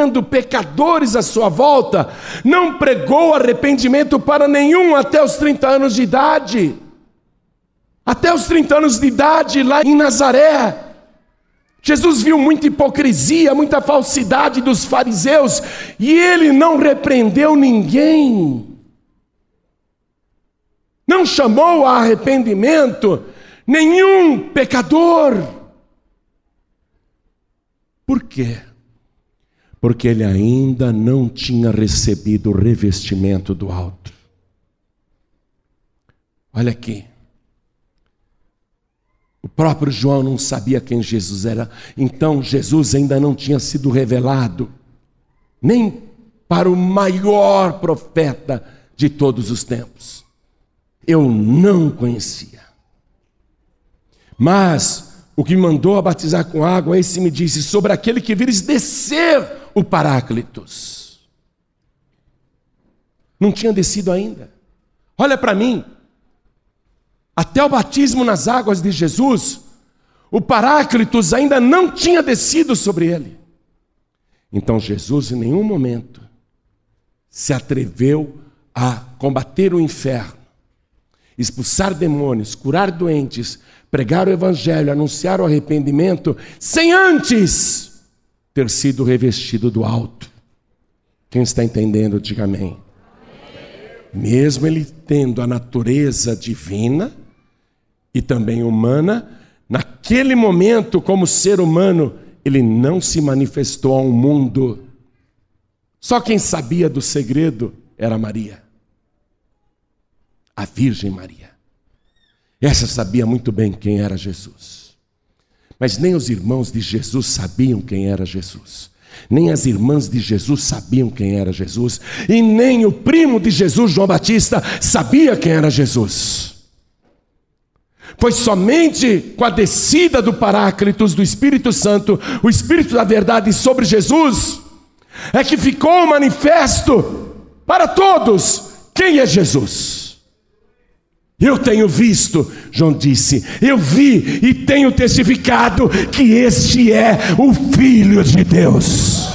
vendo pecadores à sua volta, não pregou arrependimento para nenhum até os 30 anos de idade. Até os 30 anos de idade, lá em Nazaré, Jesus viu muita hipocrisia, muita falsidade dos fariseus, e ele não repreendeu ninguém. Não chamou a arrependimento nenhum pecador. Por quê? Porque ele ainda não tinha recebido o revestimento do alto. Olha aqui. O próprio João não sabia quem Jesus era. Então Jesus ainda não tinha sido revelado nem para o maior profeta de todos os tempos. Eu não conhecia. Mas o que me mandou a batizar com água, esse me disse: sobre aquele que vires descer o Paráclitos. Não tinha descido ainda. Olha para mim. Até o batismo nas águas de Jesus, o Paráclitos ainda não tinha descido sobre ele. Então Jesus em nenhum momento se atreveu a combater o inferno, expulsar demônios, curar doentes, pregar o evangelho, anunciar o arrependimento, sem antes ter sido revestido do alto. Quem está entendendo, diga amém. Mesmo ele tendo a natureza divina e também humana, naquele momento, como ser humano, ele não se manifestou ao mundo. Só quem sabia do segredo era Maria, a Virgem Maria. Essa sabia muito bem quem era Jesus. Mas nem os irmãos de Jesus sabiam quem era Jesus. Nem as irmãs de Jesus sabiam quem era Jesus. E nem o primo de Jesus, João Batista, sabia quem era Jesus. Foi somente com a descida do Paráclitos, do Espírito Santo, o Espírito da verdade sobre Jesus, é que ficou manifesto para todos quem é Jesus. Eu tenho visto, João disse, eu vi e tenho testificado que este é o Filho de Deus.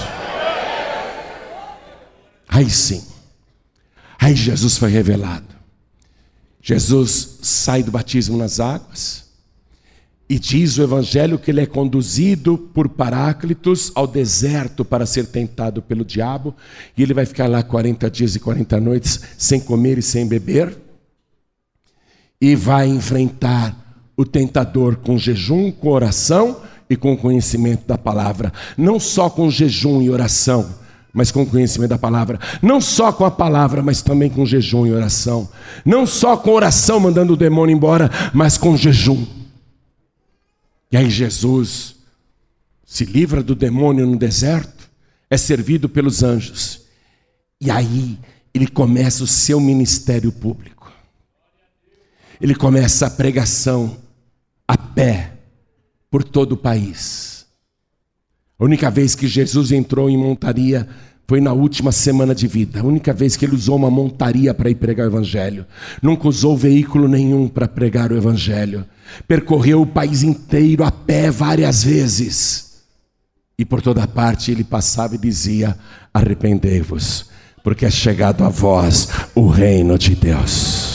Aí sim, aí Jesus foi revelado. Jesus sai do batismo nas águas e diz o evangelho que ele é conduzido por Paráclitos ao deserto para ser tentado pelo diabo, e ele vai ficar lá 40 dias e 40 noites sem comer e sem beber, e vai enfrentar o tentador com jejum, com oração e com conhecimento da palavra. Não só com jejum e oração, mas com conhecimento da palavra. Não só com a palavra, mas também com jejum e oração. Não só com oração mandando o demônio embora, mas com jejum. E aí Jesus se livra do demônio no deserto, é servido pelos anjos. E aí ele começa o seu ministério público. Ele começa a pregação a pé por todo o país. A única vez que Jesus entrou em montaria foi na última semana de vida. A única vez que ele usou uma montaria para ir pregar o evangelho. Nunca usou veículo nenhum para pregar o evangelho. Percorreu o país inteiro a pé várias vezes. E por toda parte ele passava e dizia: arrependei-vos, porque é chegado a vós o reino de Deus.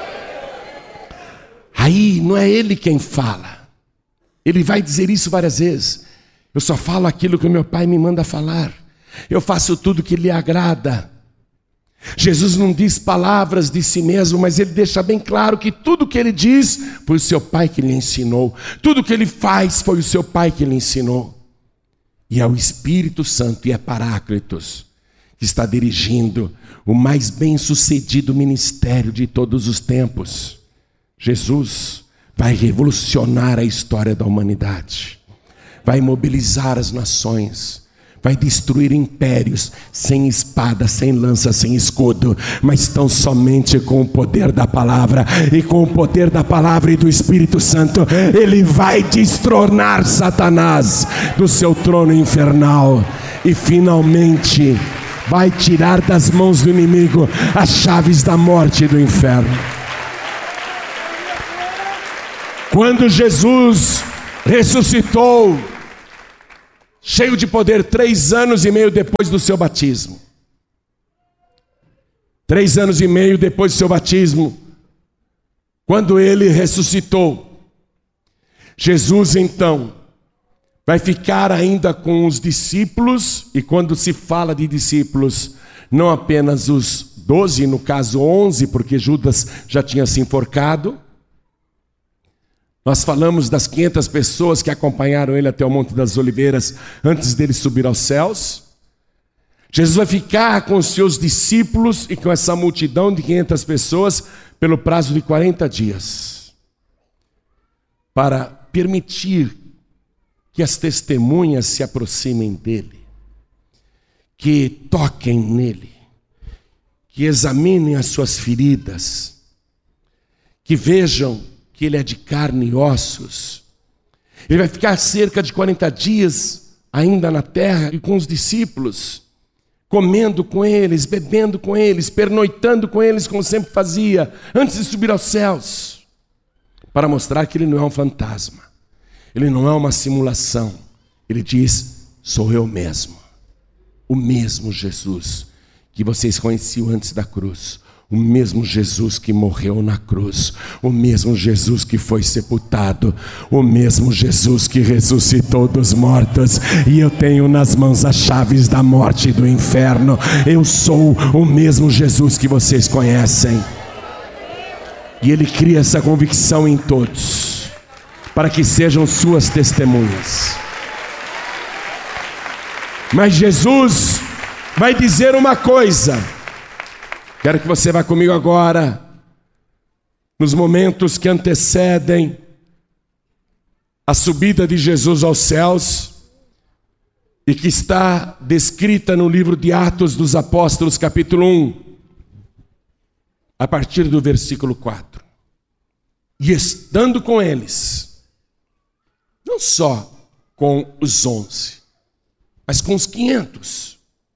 Aí não é ele quem fala. Ele vai dizer isso várias vezes. Eu só falo aquilo que o meu Pai me manda falar. Eu faço tudo que lhe agrada. Jesus não diz palavras de si mesmo, mas ele deixa bem claro que tudo que ele diz foi o seu Pai que lhe ensinou. Tudo que ele faz foi o seu Pai que lhe ensinou. E é o Espírito Santo e é Paráclitos que está dirigindo o mais bem-sucedido ministério de todos os tempos. Jesus vai revolucionar a história da humanidade. Vai mobilizar as nações, vai destruir impérios, sem espada, sem lança, sem escudo, mas tão somente com o poder da palavra. E com o poder da palavra e do Espírito Santo, ele vai destronar Satanás do seu trono infernal, e finalmente vai tirar das mãos do inimigo as chaves da morte e do inferno. Quando Jesus ressuscitou, cheio de poder 3 anos e meio depois do seu batismo. 3 anos e meio depois do seu batismo, quando ele ressuscitou, Jesus então vai ficar ainda com os discípulos, e quando se fala de discípulos, não apenas os 12, no caso 11, porque Judas já tinha se enforcado. Nós falamos das 500 pessoas que acompanharam ele até o Monte das Oliveiras, antes dele subir aos céus. Jesus vai ficar com os seus discípulos e com essa multidão de 500 pessoas pelo prazo de 40 dias, para permitir que as testemunhas se aproximem dele, que toquem nele, que examinem as suas feridas, que vejam que ele é de carne e ossos. Ele vai ficar cerca de 40 dias ainda na terra e com os discípulos, comendo com eles, bebendo com eles, pernoitando com eles, como sempre fazia, antes de subir aos céus, para mostrar que ele não é um fantasma, ele não é uma simulação. Ele diz: sou eu mesmo, o mesmo Jesus que vocês conheciam antes da cruz, o mesmo Jesus que morreu na cruz, o mesmo Jesus que foi sepultado, o mesmo Jesus que ressuscitou dos mortos, e eu tenho nas mãos as chaves da morte e do inferno. Eu sou o mesmo Jesus que vocês conhecem. E ele cria essa convicção em todos, para que sejam suas testemunhas. Mas Jesus vai dizer uma coisa. Quero que você vá comigo agora, nos momentos que antecedem a subida de Jesus aos céus, e que está descrita no livro de Atos dos Apóstolos, capítulo 1, a partir do versículo 4. E estando com eles, não só com os 11, mas com os 500,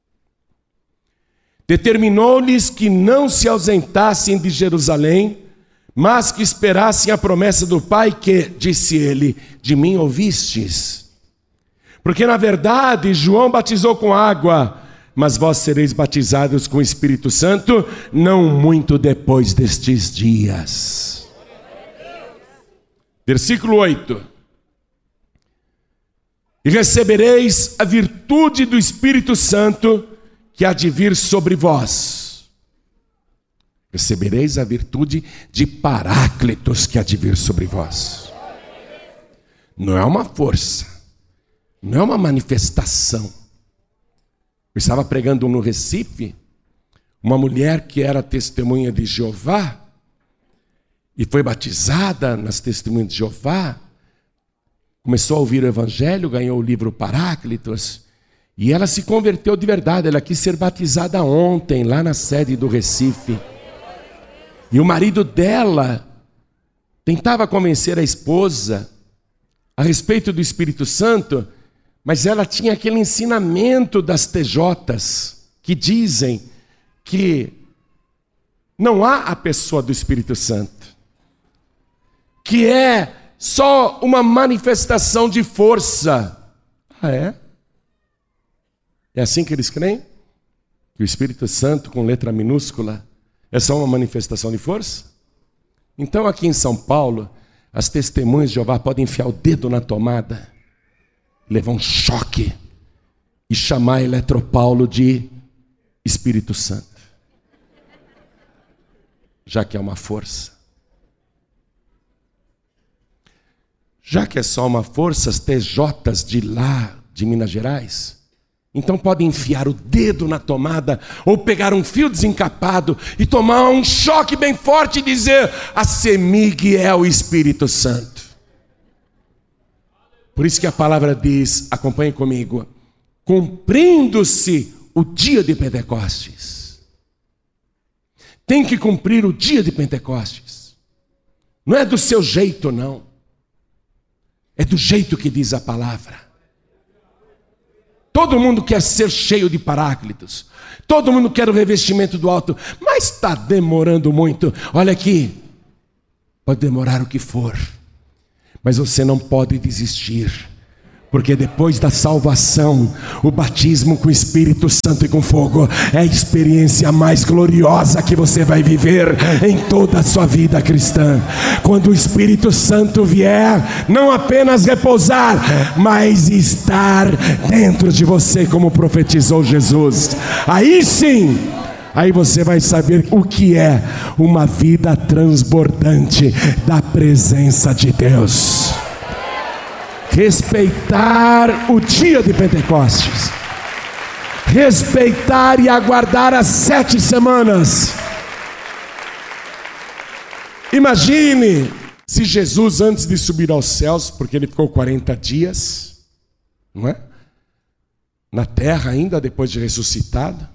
determinou-lhes que não se ausentassem de Jerusalém, mas que esperassem a promessa do Pai que, disse ele, de mim ouvistes. Porque na verdade João batizou com água, mas vós sereis batizados com o Espírito Santo, não muito depois destes dias. Versículo 8. E recebereis a virtude do Espírito Santo, que há de vir sobre vós. Recebereis a virtude de Paráclitos, que há de vir sobre vós. Não é uma força, não é uma manifestação. Eu estava pregando no Recife, uma mulher que era testemunha de Jeová, e foi batizada nas testemunhas de Jeová, começou a ouvir o Evangelho, ganhou o livro Paráclitos, e ela se converteu de verdade. Ela quis ser batizada ontem, lá na sede do Recife. E o marido dela tentava convencer a esposa a respeito do Espírito Santo, mas ela tinha aquele ensinamento das TJs, que dizem que não há a pessoa do Espírito Santo, que é só uma manifestação de força. Ah, é? É assim que eles creem? Que o Espírito Santo, com letra minúscula, é só uma manifestação de força? Então aqui em São Paulo, as testemunhas de Jeová podem enfiar o dedo na tomada, levar um choque e chamar Eletropaulo de Espírito Santo, já que é uma força. Já que é só uma força, as TJs de lá, de Minas Gerais, então podem enfiar o dedo na tomada, ou pegar um fio desencapado e tomar um choque bem forte e dizer: a CEMIG é o Espírito Santo. Por isso que a palavra diz, acompanhe comigo: cumprindo-se o dia de Pentecostes. Tem que cumprir o dia de Pentecostes. Não é do seu jeito, não. É do jeito que diz a palavra. Todo mundo quer ser cheio de Paráclitos. Todo mundo quer o revestimento do alto. Mas está demorando muito. Olha aqui. Pode demorar o que for. Mas você não pode desistir. Porque depois da salvação, o batismo com o Espírito Santo e com fogo é a experiência mais gloriosa que você vai viver em toda a sua vida cristã. Quando o Espírito Santo vier, não apenas repousar, mas estar dentro de você, como profetizou Jesus. Aí sim, aí você vai saber o que é uma vida transbordante da presença de Deus. Respeitar o dia de Pentecostes, respeitar e aguardar as 7 semanas. Imagine se Jesus, antes de subir aos céus, porque ele ficou 40 dias, não é? Na terra ainda, depois de ressuscitado.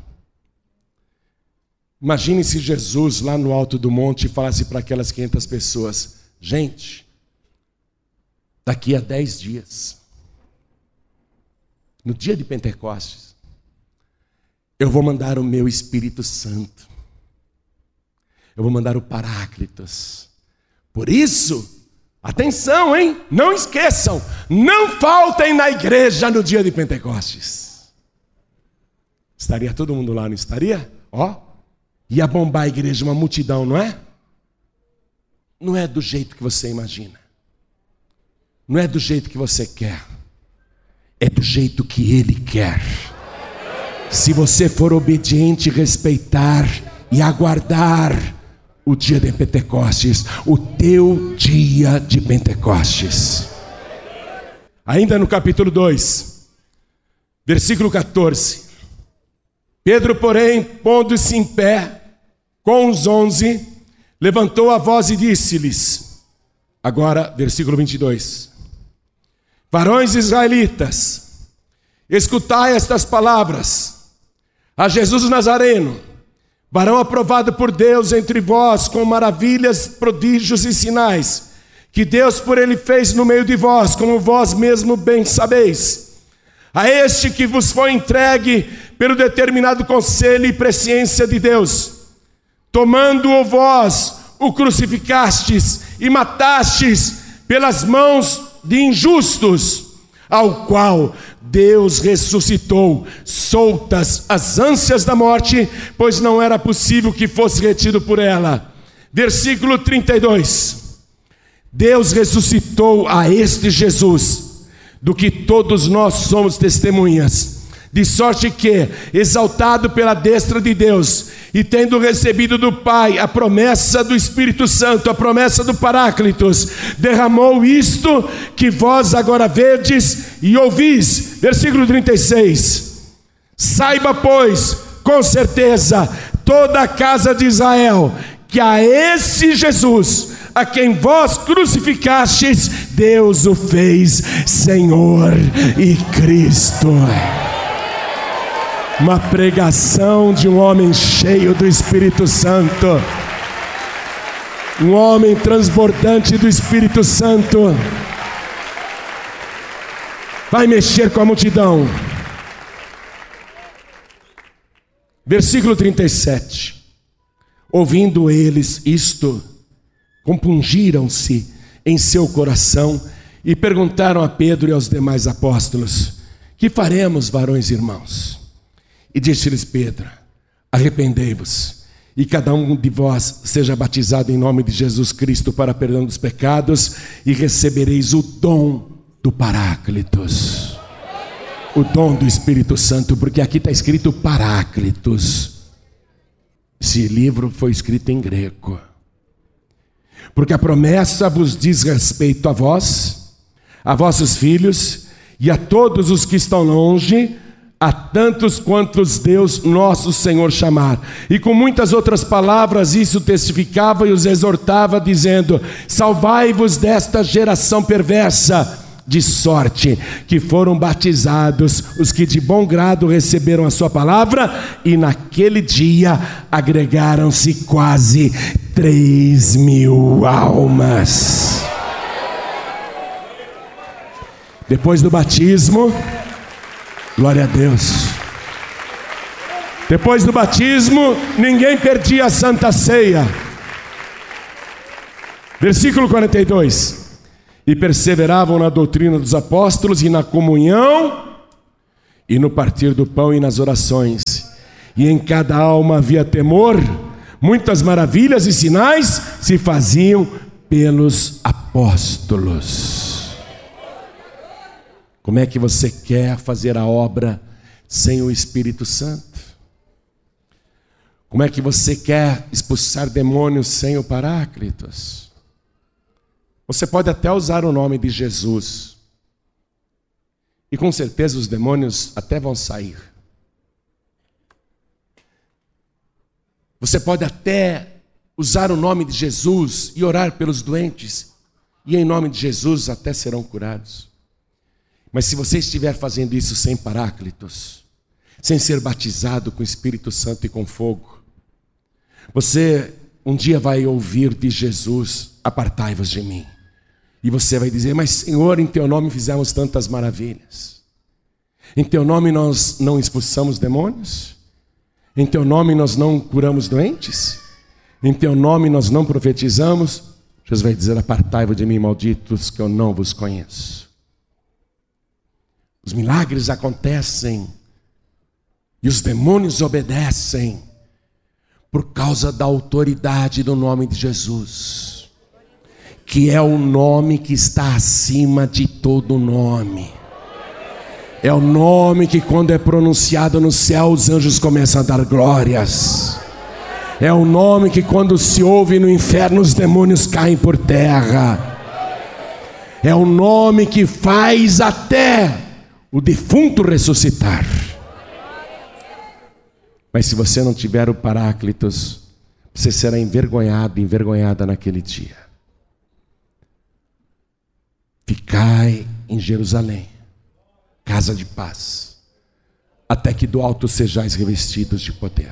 Imagine se Jesus lá no alto do monte falasse para aquelas 500 pessoas: gente, daqui a 10 dias, no dia de Pentecostes, eu vou mandar o meu Espírito Santo. Eu vou mandar o Paráclitos. Por isso, atenção, hein? Não esqueçam, não faltem na igreja no dia de Pentecostes. Estaria todo mundo lá, não estaria? Ó, ia bombar a igreja, uma multidão, não é? Não é do jeito que você imagina. Não é do jeito que você quer, é do jeito que Ele quer. Se você for obediente, respeitar e aguardar o dia de Pentecostes, o teu dia de Pentecostes. Ainda no capítulo 2, versículo 14. Pedro, porém, pondo-se em pé com os 11, levantou a voz e disse-lhes, agora versículo 22, varões israelitas, escutai estas palavras. A Jesus o Nazareno, varão aprovado por Deus entre vós, com maravilhas, prodígios e sinais, que Deus por ele fez no meio de vós, como vós mesmo bem sabeis. A este que vos foi entregue pelo determinado conselho e presciência de Deus, tomando-o vós, o crucificastes e matastes pelas mãos de injustos, ao qual Deus ressuscitou, soltas as ânsias da morte, pois não era possível que fosse retido por ela. Versículo 32. Deus ressuscitou a este Jesus, do que todos nós somos testemunhas, de sorte que, exaltado pela destra de Deus, e tendo recebido do Pai a promessa do Espírito Santo, a promessa do Paráclitos, derramou isto que vós agora vedes e ouvis. Versículo 36. Saiba, pois, com certeza, toda a casa de Israel, que a esse Jesus, a quem vós crucificastes, Deus o fez Senhor e Cristo. Uma pregação de um homem cheio do Espírito Santo, um homem transbordante do Espírito Santo, vai mexer com a multidão. Versículo 37. Ouvindo eles isto, compungiram-se em seu coração e perguntaram a Pedro e aos demais apóstolos: que faremos, varões irmãos? E disse-lhes Pedro: arrependei-vos, e cada um de vós seja batizado em nome de Jesus Cristo para perdão dos pecados, e recebereis o dom do Paráclitos, o dom do Espírito Santo, porque aqui está escrito Paráclitos. Esse livro foi escrito em grego, porque a promessa vos diz respeito a vós, a vossos filhos e a todos os que estão longe, a tantos quantos Deus nosso Senhor chamar. E com muitas outras palavras isso testificava e os exortava, dizendo: salvai-vos desta geração perversa. De sorte que foram batizados os que de bom grado receberam a sua palavra, e naquele dia agregaram-se quase 3.000 almas. Depois do batismo, glória a Deus, depois do batismo, ninguém perdia a Santa Ceia. Versículo 42. e perseveravam na doutrina dos apóstolos e na comunhão, e no partir do pão e nas orações. E em cada alma havia temor, muitas maravilhas e sinais se faziam pelos apóstolos. Como é que você quer fazer a obra sem o Espírito Santo? Como é que você quer expulsar demônios sem o Paráclitos? Você pode até usar o nome de Jesus, e com certeza os demônios até vão sair. Você pode até usar o nome de Jesus e orar pelos doentes, e em nome de Jesus até serão curados. Mas se você estiver fazendo isso sem Paráclitos, sem ser batizado com o Espírito Santo e com fogo, você um dia vai ouvir de Jesus: apartai-vos de mim. E você vai dizer: mas Senhor, em teu nome fizemos tantas maravilhas. Em teu nome nós não expulsamos demônios? Em teu nome nós não curamos doentes? Em teu nome nós não profetizamos? Jesus vai dizer: apartai-vos de mim, malditos, que eu não vos conheço. Os milagres acontecem e os demônios obedecem por causa da autoridade do nome de Jesus, que é o nome que está acima de todo nome. É o nome que, quando é pronunciado no céu, os anjos começam a dar glórias. É o nome que, quando se ouve no inferno, os demônios caem por terra. É o nome que faz até o defunto ressuscitar. Mas se você não tiver o Paráclitos, você será envergonhado, envergonhada naquele dia. Ficai em Jerusalém, casa de paz, até que do alto sejais revestidos de poder.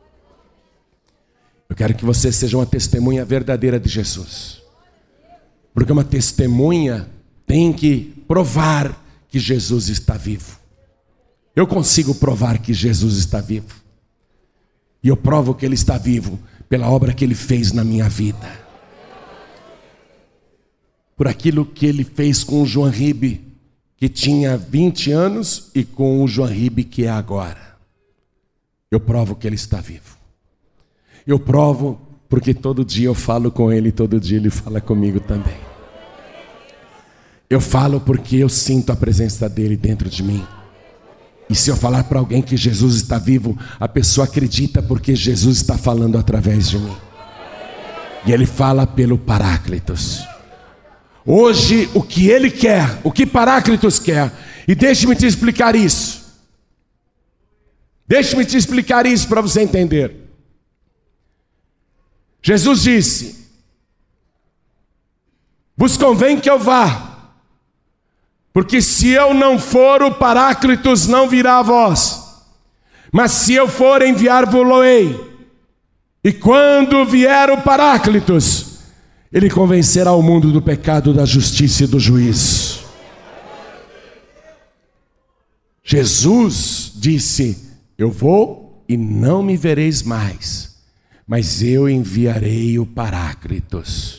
Eu quero que você seja uma testemunha verdadeira de Jesus, porque uma testemunha tem que provar que Jesus está vivo. Eu consigo provar que Jesus está vivo, e eu provo que Ele está vivo pela obra que Ele fez na minha vida, por aquilo que Ele fez com o João Ribe, que tinha 20 anos, e com o João Ribe que é agora. Eu provo que Ele está vivo. Eu provo porque todo dia eu falo com Ele, todo dia Ele fala comigo também. Eu falo porque eu sinto a presença dEle dentro de mim. E se eu falar para alguém que Jesus está vivo, a pessoa acredita porque Jesus está falando através de mim. E Ele fala pelo Paráclitos. Hoje, o que Ele quer, o que Paráclitos quer, e deixe-me te explicar isso. Deixe-me te explicar isso para você entender. Jesus disse: vos convém que eu vá, porque se eu não for, o Paráclitos não virá a vós. Mas se eu for, enviar-vos-ei. E quando vier o Paráclitos, Ele convencerá o mundo do pecado, da justiça e do juízo. Jesus disse: eu vou e não me vereis mais, mas eu enviarei o Paráclitos.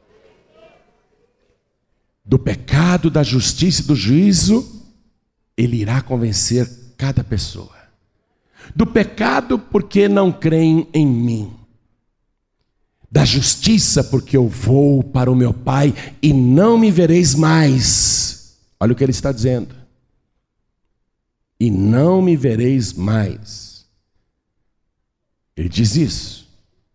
Do pecado, da justiça e do juízo, Ele irá convencer cada pessoa. Do pecado, porque não creem em mim. Da justiça, porque eu vou para o meu Pai e não me vereis mais. Olha o que Ele está dizendo. E não me vereis mais. Ele diz isso.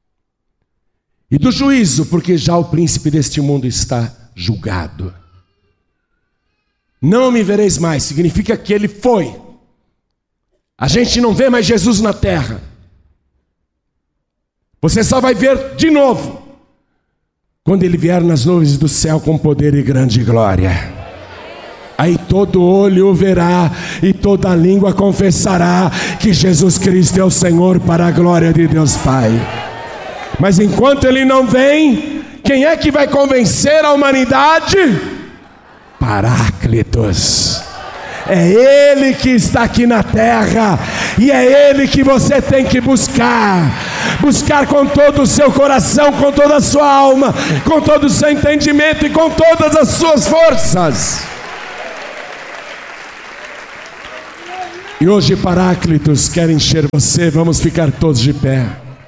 E do juízo, porque já o príncipe deste mundo está julgado. Não me vereis mais, significa que Ele foi. A gente não vê mais Jesus na terra. Você só vai ver de novo quando Ele vier nas nuvens do céu com poder e grande glória. Aí todo olho o verá e toda língua confessará que Jesus Cristo é o Senhor, para a glória de Deus Pai. Mas enquanto Ele não vem, quem é que vai convencer a humanidade? Paráclitos. É Ele que está aqui na terra, e é Ele que você tem que buscar. buscar com todo o seu coração, com toda a sua alma, com todo o seu entendimento e com todas as suas forças. E hoje Paráclitos quer encher você. Vamos ficar todos de pé.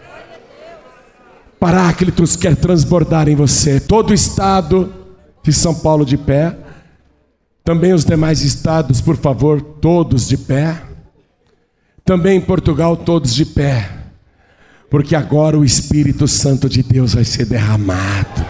Paráclitos quer transbordar em você. Todo o estado de São Paulo de pé. Também os demais estados, por favor, todos de pé. Também em Portugal, todos de pé. Porque agora o Espírito Santo de Deus vai ser derramado.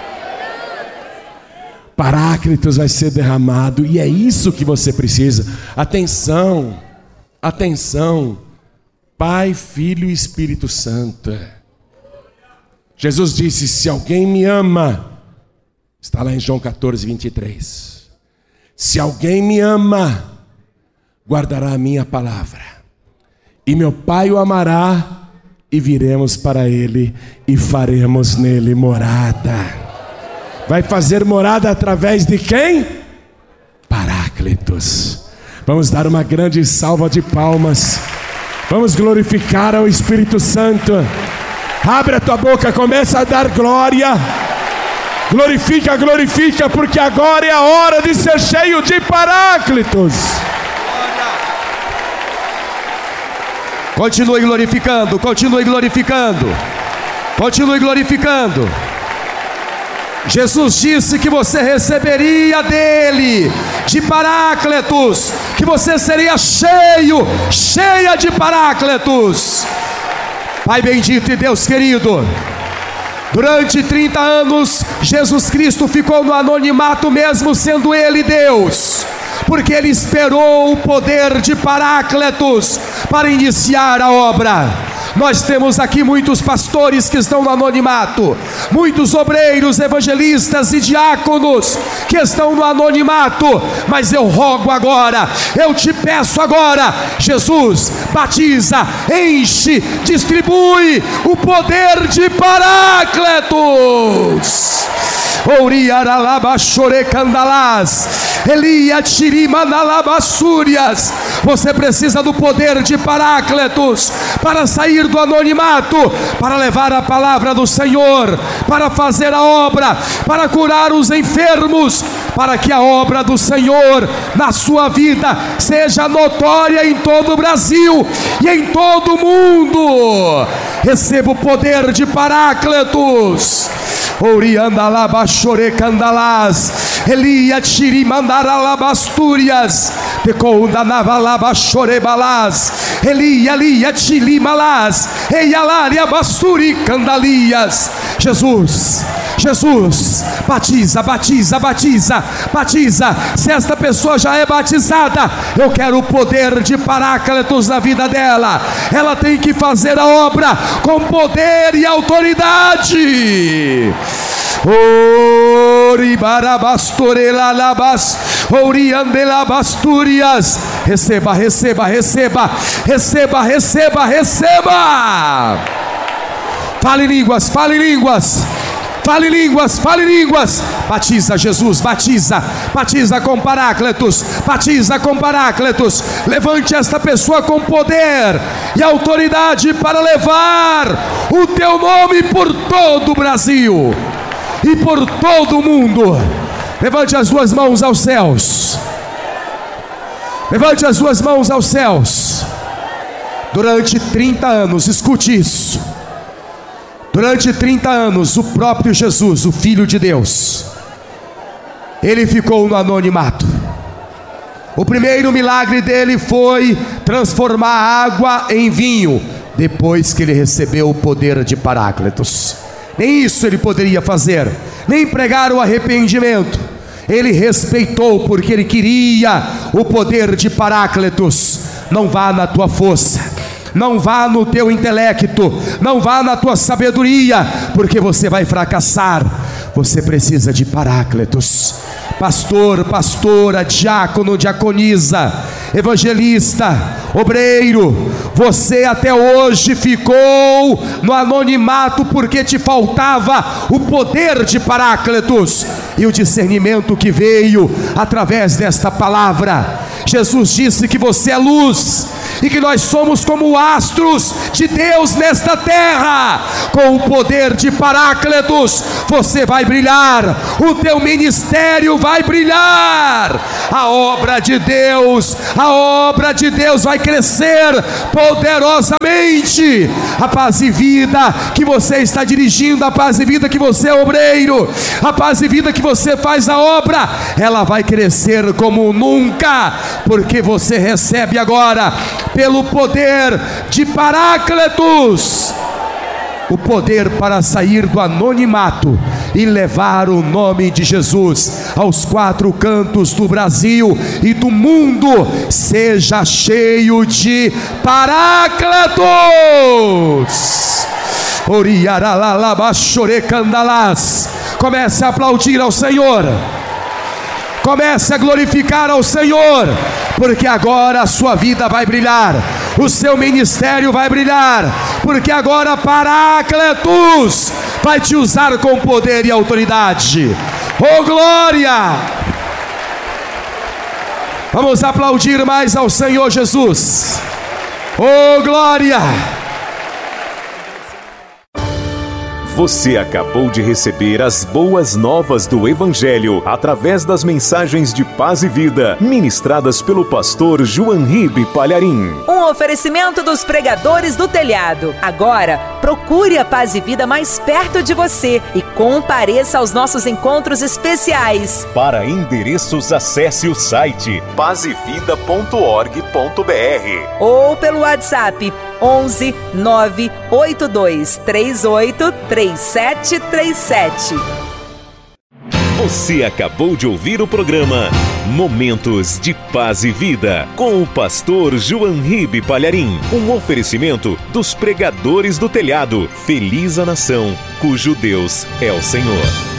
Paráclitos vai ser derramado. E é isso que você precisa. Atenção. Atenção, Pai, Filho e Espírito Santo. Jesus disse: se alguém me ama, está lá em João 14, 23. Se alguém me ama, guardará a minha palavra. E meu Pai o amará, e viremos para ele, e faremos nele morada. Vai fazer morada através de quem? Paráclitos. Vamos dar uma grande salva de palmas. Vamos glorificar ao Espírito Santo. Abre a tua boca, começa a dar glória. Glorifica, glorifica, porque agora é a hora de ser cheio de Paráclitos. Continue glorificando, continue glorificando, continue glorificando. Jesus disse que você receberia dele, de Paráclitos, que você seria cheia de Paráclitos. Pai bendito e Deus querido, durante 30 anos, Jesus Cristo ficou no anonimato mesmo sendo ele Deus, porque ele esperou o poder de Paráclitos para iniciar a obra. Nós temos aqui muitos pastores que estão no anonimato, muitos obreiros, evangelistas e diáconos que estão no anonimato, mas eu rogo agora, eu te peço agora, Jesus, batiza, enche, distribui o poder de Paráclitos. Você precisa do poder de Paráclitos para sair do anonimato, para levar a palavra do Senhor, para fazer a obra, para curar os enfermos, para que a obra do Senhor na sua vida seja notória em todo o Brasil e em todo o mundo. Receba o poder de Paráclitos. Oriandalabachore-candalás, Elia Tirimandaralabastúrias, Tecondanavalabachorebalás, Elia Tilimalás, Eialaria Basturi Candalias. Jesus, Jesus, batiza, batiza, batiza, batiza. Se esta pessoa já é batizada, eu quero o poder de Paráclitos na vida dela. Ela tem que fazer a obra com poder e autoridade. Receba, receba, receba, receba, receba, receba. Fale línguas, fale línguas. Fale línguas, fale línguas. Batiza, Jesus, batiza. Batiza com Paráclitos. Batiza com Paráclitos. Levante esta pessoa com poder e autoridade para levar o teu nome por todo o Brasil e por todo o mundo. Levante as duas mãos aos céus. Levante as duas mãos aos céus. Durante 30 anos, escute isso. Durante 30 anos, o próprio Jesus, o Filho de Deus, ele ficou no anonimato. O primeiro milagre dele foi transformar água em vinho, depois que ele recebeu o poder de Paráclitos. Nem isso ele poderia fazer, nem pregar o arrependimento. Ele respeitou porque ele queria o poder de Paráclitos. Não vá na tua força, não vá no teu intelecto, não vá na tua sabedoria, porque você vai fracassar. Você precisa de Paráclitos. Pastor, pastora, diácono, diaconisa, evangelista, obreiro, você até hoje ficou no anonimato porque te faltava o poder de Paráclitos e o discernimento que veio através desta palavra. Jesus disse que você é luz e que nós somos como astros de Deus nesta terra. Com o poder de Paráclitos você vai brilhar, o teu ministério vai brilhar, a obra de Deus vai crescer poderosamente. A Paz e Vida que você está dirigindo, a Paz e Vida que você é obreiro, a Paz e Vida que você faz a obra, ela vai crescer como nunca, porque você recebe agora, pelo poder de Paráclitos, o poder para sair do anonimato e levar o nome de Jesus aos 4 cantos do Brasil e do mundo. Seja cheio de Paráclitos. Comece a aplaudir ao Senhor, comece a glorificar ao Senhor, porque agora a sua vida vai brilhar, o seu ministério vai brilhar, porque agora Paráclitos vai te usar com poder e autoridade. Oh glória! Vamos aplaudir mais ao Senhor Jesus. Oh glória! Você acabou de receber as boas novas do Evangelho através das mensagens de Paz e Vida, ministradas pelo pastor João Ribe Palharim. Um oferecimento dos pregadores do telhado. Agora, procure a Paz e Vida mais perto de você e compareça aos nossos encontros especiais. Para endereços, acesse o site pazevida.org.br ou pelo WhatsApp 11 982 38 3737. Você acabou de ouvir o programa Momentos de Paz e Vida com o pastor João Ribe Palharim. Um oferecimento dos pregadores do telhado. Feliz a nação cujo Deus é o Senhor.